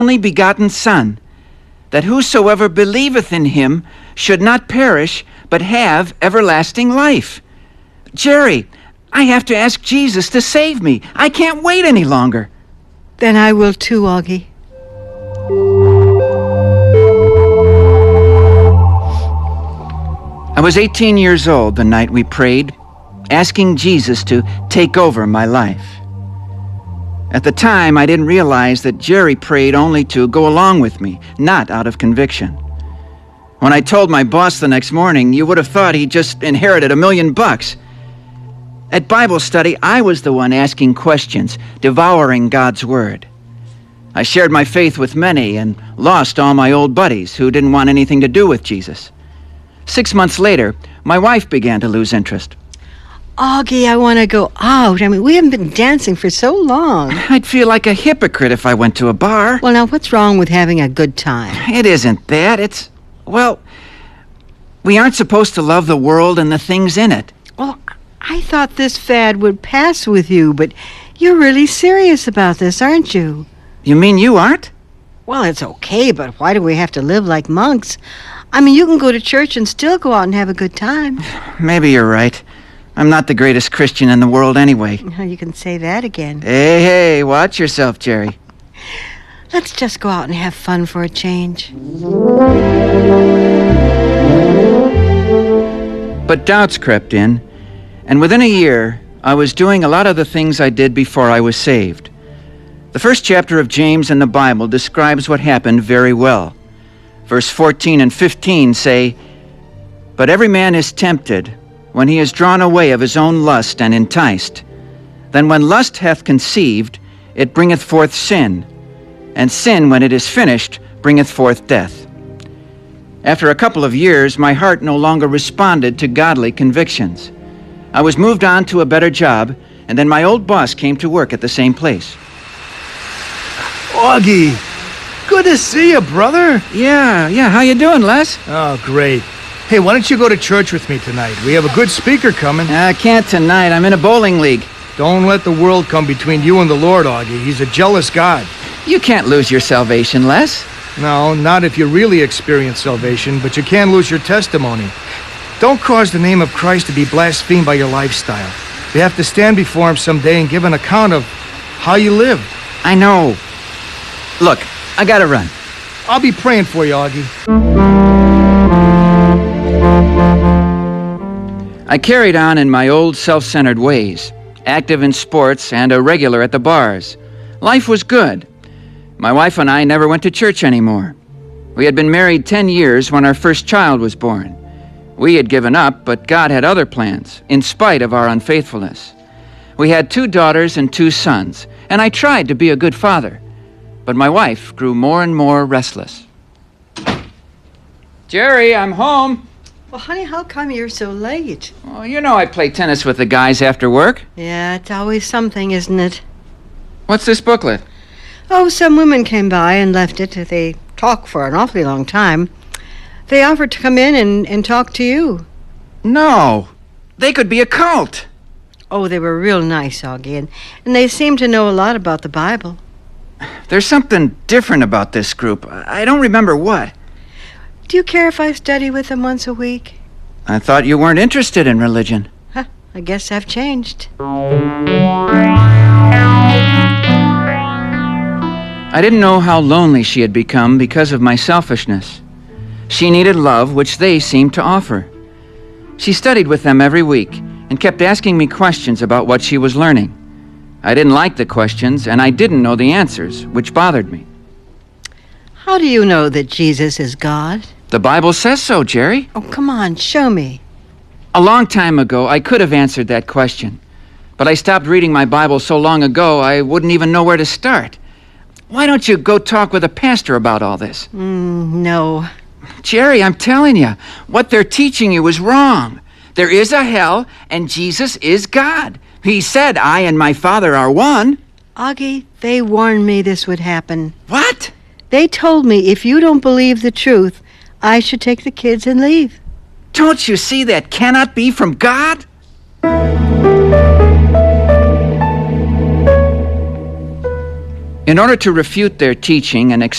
only begotten Son, that whosoever believeth in him should not perish, but have everlasting life. Jerry, I have to ask Jesus to save me. I can't wait any longer. Then I will too, Augie. I was 18 years old the night we prayed, asking Jesus to take over my life. At the time, I didn't realize that Jerry prayed only to go along with me, not out of conviction. When I told my boss the next morning, you would have thought he'd just inherited $1 million. At Bible study, I was the one asking questions, devouring God's Word. I shared my faith with many and lost all my old buddies who didn't want anything to do with Jesus. 6 months later, my wife began to lose interest. Augie, I want to go out. I mean, we haven't been dancing for so long. I'd feel like a hypocrite if I went to a bar. Well, now, what's wrong with having a good time? It isn't that. Well, we aren't supposed to love the world and the things in it. Well, I thought this fad would pass with you, but you're really serious about this, aren't you? You mean you aren't? Well, it's okay, but why do we have to live like monks? I mean, you can go to church and still go out and have a good time. Maybe you're right. I'm not the greatest Christian in the world anyway. You can say that again. Hey, watch yourself, Jerry. Let's just go out and have fun for a change. But doubts crept in, and within a year, I was doing a lot of the things I did before I was saved. The first chapter of James in the Bible describes what happened very well. Verse 14 and 15 say, "But every man is tempted, when he is drawn away of his own lust and enticed. Then when lust hath conceived, it bringeth forth sin. And sin, when it is finished, bringeth forth death." After a couple of years, my heart no longer responded to godly convictions. I was moved on to a better job, and then my old boss came to work at the same place. Augie, good to see you, brother. Yeah, how you doing, Les? Oh, great. Hey, why don't you go to church with me tonight? We have a good speaker coming. I can't tonight. I'm in a bowling league. Don't let the world come between you and the Lord, Augie. He's a jealous God. You can't lose your salvation, Les. No, not if you really experience salvation, but you can lose your testimony. Don't cause the name of Christ to be blasphemed by your lifestyle. You have to stand before him someday and give an account of how you live. I know. Look, I gotta run. I'll be praying for you, Augie. I carried on in my old self-centered ways, active in sports and a regular at the bars. Life was good. My wife and I never went to church anymore. We had been married 10 years when our first child was born. We had given up, but God had other plans, in spite of our unfaithfulness. We had 2 daughters and 2 sons, and I tried to be a good father. But my wife grew more and more restless. Jerry, I'm home. Well, honey, how come you're so late? Oh, you know I play tennis with the guys after work. Yeah, it's always something, isn't it? What's this booklet? Oh, some women came by and left it. They talk for an awfully long time. They offered to come in and talk to you. No, they could be a cult. Oh, they were real nice, Augie, and they seemed to know a lot about the Bible. There's something different about this group. I don't remember what. Do you care if I study with them once a week? I thought you weren't interested in religion. Huh, I guess I've changed. I didn't know how lonely she had become because of my selfishness. She needed love, which they seemed to offer. She studied with them every week and kept asking me questions about what she was learning. I didn't like the questions, and I didn't know the answers, which bothered me. How do you know that Jesus is God? The Bible says so, Jerry. Oh, come on, show me. A long time ago, I could have answered that question. But I stopped reading my Bible so long ago, I wouldn't even know where to start. Why don't you go talk with a pastor about all this? No. Jerry, I'm telling you, what they're teaching you is wrong. There is a hell, and Jesus is God. He said, "I and my Father are one." Augie, they warned me this would happen. What? They told me if you don't believe the truth, I should take the kids and leave. Don't you see that cannot be from God? In order to refute their teaching and